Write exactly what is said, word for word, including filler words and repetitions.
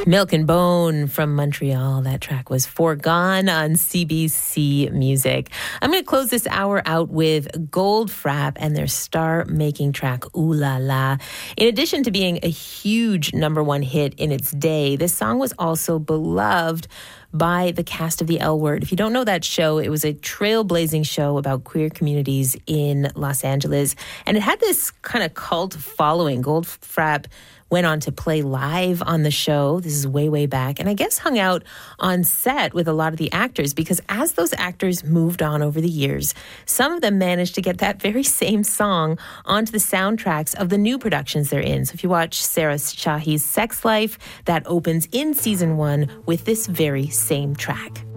Milk and Bone from Montreal. That track was Foregone on C B C Music. I'm going to close this hour out with Goldfrapp and their star-making track, Ooh La La. In addition to being a huge number one hit in its day, this song was also beloved by the cast of The L Word. If you don't know that show, it was a trailblazing show about queer communities in Los Angeles. And it had this kind of cult following. Goldfrapp went on to play live on the show. This is way, way back. And I guess hung out on set with a lot of the actors, because as those actors moved on over the years, some of them managed to get that very same song onto the soundtracks of the new productions they're in. So if you watch Sarah Shahi's Sex Life, that opens in season one with this very same track.